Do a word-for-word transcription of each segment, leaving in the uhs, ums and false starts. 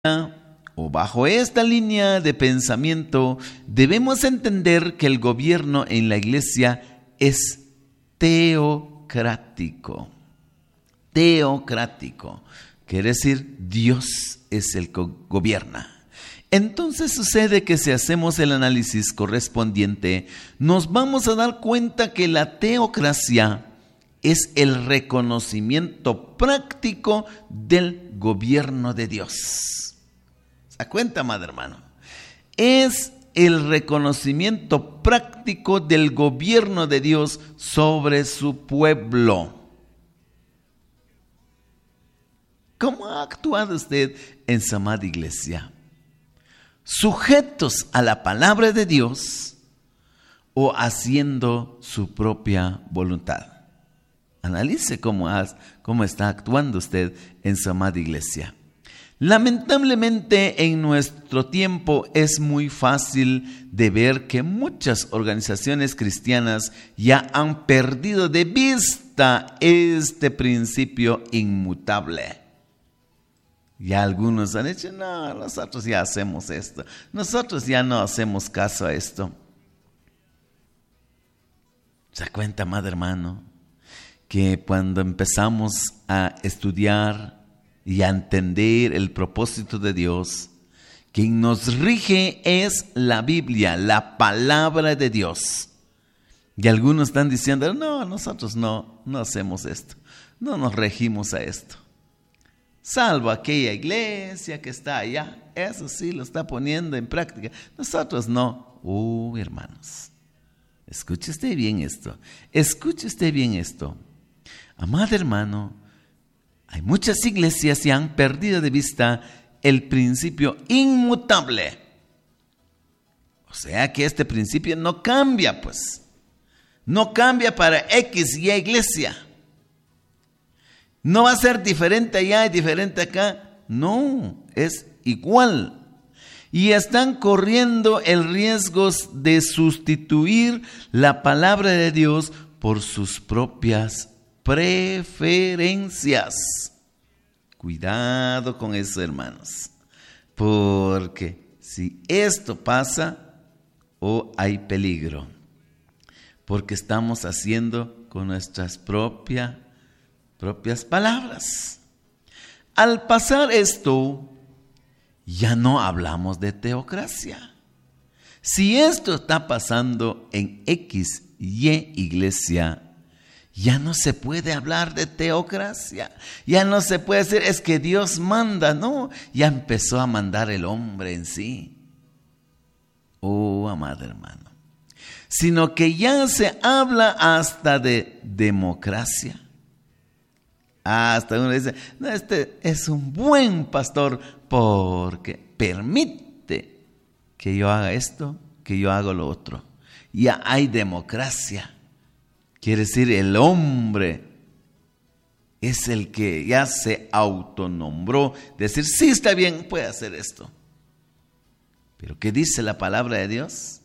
o bajo esta línea de pensamiento, debemos entender que el gobierno en la iglesia es teocrático. Teocrático. Quiere decir, Dios es el que gobierna. Entonces sucede que si hacemos el análisis correspondiente, nos vamos a dar cuenta que la teocracia es el reconocimiento práctico del gobierno de Dios. ¿Se da cuenta, amado hermano? Es el reconocimiento práctico del gobierno de Dios sobre su pueblo. ¿Cómo ha actuado usted en su amada iglesia? ¿Sujetos a la palabra de Dios o haciendo su propia voluntad? Analice cómo, has, cómo está actuando usted en su amada iglesia. Lamentablemente en nuestro tiempo es muy fácil de ver que muchas organizaciones cristianas ya han perdido de vista este principio inmutable. Ya algunos han dicho, no, nosotros ya hacemos esto, nosotros ya no hacemos caso a esto. ¿Se da cuenta, amado hermano, que cuando empezamos a estudiar y a entender el propósito de Dios, quien nos rige es la Biblia, la palabra de Dios? Y algunos están diciendo, no, nosotros no, no hacemos esto, no nos regimos a esto. Salvo aquella iglesia que está allá, eso sí lo está poniendo en práctica. Nosotros no. Uh, hermanos, escuche usted bien esto, escuche usted bien esto. Amado hermano, hay muchas iglesias que han perdido de vista el principio inmutable. O sea que este principio no cambia, pues. No cambia para X y iglesia. No va a ser diferente allá y diferente acá. No, es igual. Y están corriendo el riesgo de sustituir la palabra de Dios por sus propias preferencias. Cuidado con eso, hermanos. Porque si esto pasa, oh, hay peligro. Porque estamos haciendo con nuestras propias propias palabras. Al pasar esto, ya no hablamos de teocracia. Si esto está pasando en X y iglesia, ya no se puede hablar de teocracia. Ya no se puede decir, es que Dios manda. No, ya empezó a mandar el hombre en sí. Oh, amado hermano. Sino que ya se habla hasta de democracia. Hasta uno dice, no, este es un buen pastor porque permite que yo haga esto, que yo haga lo otro. Ya hay democracia. Quiere decir, el hombre es el que ya se autonombró. Decir, sí, está bien, puede hacer esto. Pero ¿qué dice la palabra de Dios?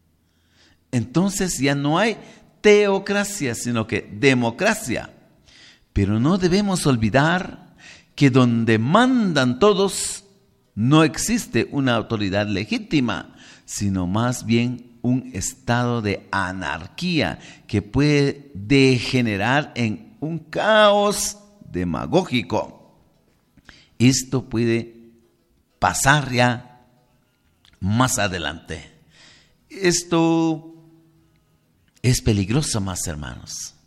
Entonces ya no hay teocracia, sino que democracia. Pero no debemos olvidar que donde mandan todos no existe una autoridad legítima, sino más bien un estado de anarquía que puede degenerar en un caos demagógico. Esto puede pasar ya más adelante. Esto es peligroso, más hermanos.